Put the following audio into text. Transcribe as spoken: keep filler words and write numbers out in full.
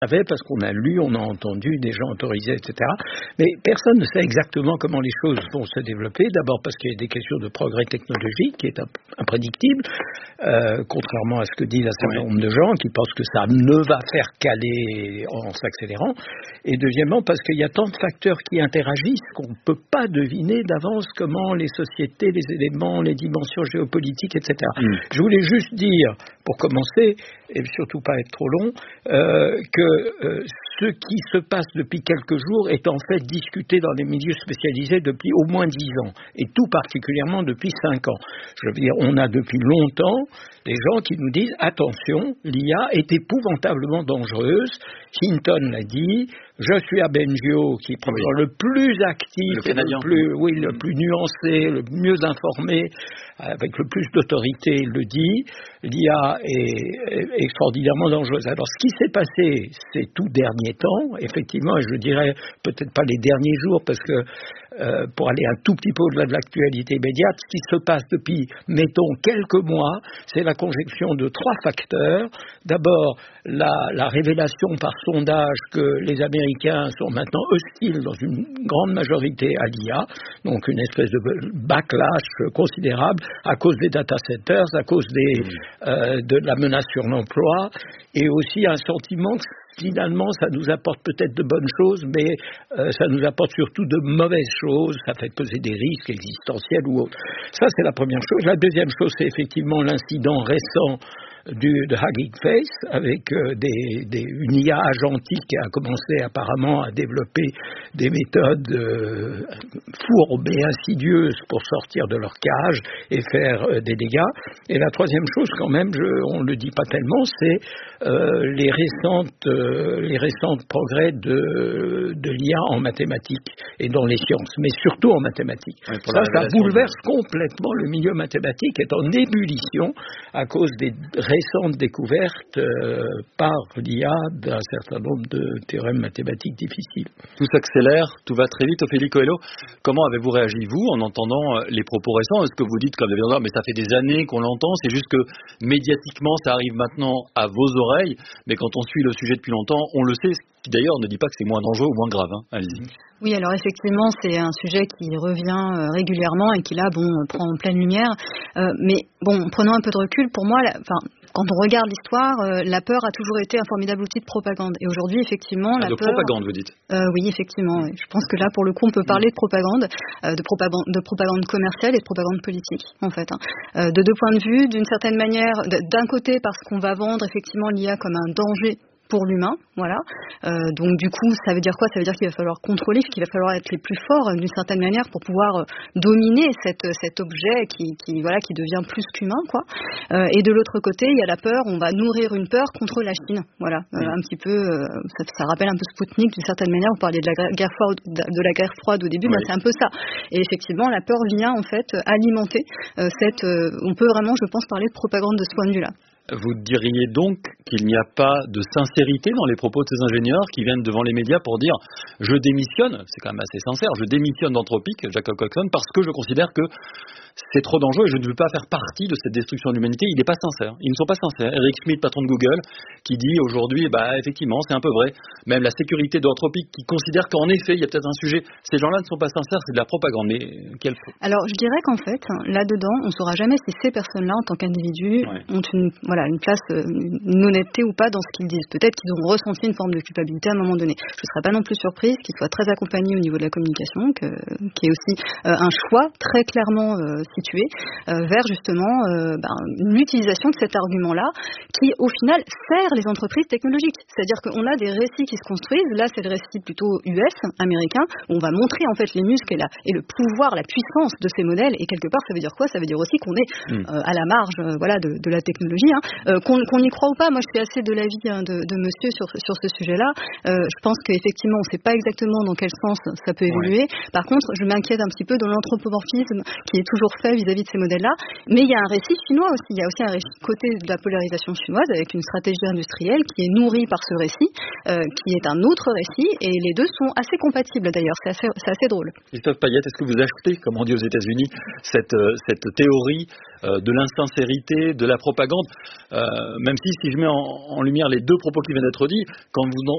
savait parce qu'on a lu, on a entendu des gens autorisés, et cetera. Mais personne ne sait exactement comment les choses vont se développer. D'abord parce qu'il y a des questions de progrès technologique qui est imprédictible, euh, contrairement à ce que disent un certain nombre de gens qui pensent que ça ne va faire qu'aller en s'accélérant. Et deuxièmement parce qu'il y a tant de facteurs qui interagissent qu'on ne peut pas deviner d'avance comment les sociétés, les éléments, les dimensions géopolitiques, et cetera. Mmh. Je voulais juste dire, pour commencer, et surtout pas être trop long, euh, que euh, ce qui se passe depuis quelques jours est en fait discuté dans les milieux spécialisés depuis au moins dix ans, et tout particulièrement depuis cinq ans. Je veux dire, on a depuis longtemps des gens qui nous disent « Attention, l'I A est épouvantablement dangereuse ». Hinton l'a dit, je suis à Bengio, qui est probablement oui. le plus actif, le, le plus, oui, le plus nuancé, le mieux informé, avec le plus d'autorité, il le dit. L'I A est, est extraordinairement dangereuse. Alors, ce qui s'est passé ces tout derniers temps, effectivement, et je dirais peut-être pas les derniers jours, parce que euh, pour aller un tout petit peu au-delà de l'actualité immédiate, ce qui se passe depuis, mettons, quelques mois, c'est la conjonction de trois facteurs. D'abord, la, la révélation par sondage que les Américains sont maintenant hostiles dans une grande majorité à l'I A, donc une espèce de backlash considérable à cause des data centers, à cause des, euh, de la menace sur l'emploi, et aussi un sentiment que finalement ça nous apporte peut-être de bonnes choses, mais euh, ça nous apporte surtout de mauvaises choses, ça fait peser des risques existentiels ou autres. Ça, c'est la première chose. La deuxième chose, c'est effectivement l'incident récent Du, de Hugging Face, avec euh, des, des, une I A agentique qui a commencé apparemment à développer des méthodes euh, fourbes et insidieuses pour sortir de leur cage et faire euh, des dégâts. Et la troisième chose, quand même, je, on ne le dit pas tellement, c'est euh, les, récentes, euh, les récents progrès de, de l'I A en mathématiques et dans les sciences, mais surtout en mathématiques. Ouais, ça, ça bouleverse de... complètement le milieu mathématique, est en ébullition à cause des récentes découvertes euh, par l'I A d'un certain nombre de théorèmes mathématiques difficiles. Tout s'accélère, tout va très vite. Ophélie Coelho, comment avez-vous réagi, vous, en entendant les propos récents? Est-ce que vous dites, comme le viandard, mais ça fait des années qu'on l'entend, c'est juste que médiatiquement, ça arrive maintenant à vos oreilles, mais quand on suit le sujet depuis longtemps, on le sait, ce qui d'ailleurs ne dit pas que c'est moins dangereux ou moins grave. Hein. Allez-y. Oui, alors effectivement, c'est un sujet qui revient euh, régulièrement et qui là, bon, prend en pleine lumière. Euh, mais bon, prenons un peu de recul. Pour moi, la, enfin, quand on regarde l'histoire, euh, la peur a toujours été un formidable outil de propagande. Et aujourd'hui, effectivement, ah, la de peur. De propagande, vous dites. Euh, oui, effectivement. Oui. Je pense que là, pour le coup, on peut parler de propagande, euh, de propagande, de propagande commerciale et de propagande politique, en fait. Hein. Euh, de deux points de vue, d'une certaine manière, d'un côté, parce qu'on va vendre effectivement l'I A comme un danger pour l'humain, voilà. Euh, donc du coup, ça veut dire quoi? Ça veut dire qu'il va falloir contrôler, qu'il va falloir être les plus forts d'une certaine manière pour pouvoir dominer cette, cet objet qui, qui, voilà, qui devient plus qu'humain, quoi. Euh, et de l'autre côté, il y a la peur. On va nourrir une peur contre la Chine, voilà. Euh, un petit peu, euh, ça, ça rappelle un peu Spoutnik d'une certaine manière. On parlait de la guerre froide, de la guerre froide au début, oui. Ben, c'est un peu ça. Et effectivement, la peur vient en fait alimenter euh, cette. Euh, on peut vraiment, je pense, parler de propagande de ce point de vue-là. Vous diriez donc qu'il n'y a pas de sincérité dans les propos de ces ingénieurs qui viennent devant les médias pour dire « je démissionne », c'est quand même assez sincère, « je démissionne d'Anthropic, Jacob Coxon, parce que je considère que c'est trop dangereux et je ne veux pas faire partie de cette destruction de l'humanité ». Il n'est pas sincère, ils ne sont pas sincères. Eric Schmidt, patron de Google, qui dit aujourd'hui, bah, effectivement, c'est un peu vrai, même la sécurité d'Anthropic, qui considère qu'en effet, il y a peut-être un sujet, ces gens-là ne sont pas sincères, c'est de la propagande. Mais quelle... Alors, je dirais qu'en fait, là-dedans, on ne saura jamais si ces personnes-là, en tant qu'individus, ouais. ont une, voilà, une place, une honnêteté ou pas dans ce qu'ils disent. Peut-être qu'ils ont ressenti une forme de culpabilité à un moment donné. Je ne serais pas non plus surprise qu'ils soient très accompagnés au niveau de la communication, que, qui est aussi euh, un choix très clairement euh, situé euh, vers justement euh, ben, l'utilisation de cet argument-là qui, au final, sert les entreprises technologiques. C'est-à-dire qu'on a des récits qui se construisent. Là, c'est le récit plutôt U S, américain, où on va montrer en fait les muscles et, la, et le pouvoir, la puissance de ces modèles. Et quelque part, ça veut dire quoi? Ça veut dire aussi qu'on est euh, à la marge euh, voilà, de, de la technologie. Hein. Euh, qu'on, qu'on y croit ou pas, moi je suis assez de l'avis hein, de, de monsieur sur, sur ce sujet-là. Euh, je pense qu'effectivement, on ne sait pas exactement dans quel sens ça peut évoluer. Ouais. Par contre, je m'inquiète un petit peu de l'anthropomorphisme qui est toujours fait vis-à-vis de ces modèles-là. Mais il y a un récit chinois aussi. Il y a aussi un récit côté de la polarisation chinoise avec une stratégie industrielle qui est nourrie par ce récit, euh, qui est un autre récit, et les deux sont assez compatibles d'ailleurs. C'est assez, c'est assez drôle. Christophe Payette, est-ce que vous achetez, comme on dit aux États-Unis, cette, euh, cette théorie euh, de l'insincérité, de la propagande, euh, même si, si je mets en, en lumière les deux propos qui viennent d'être dits, quand vous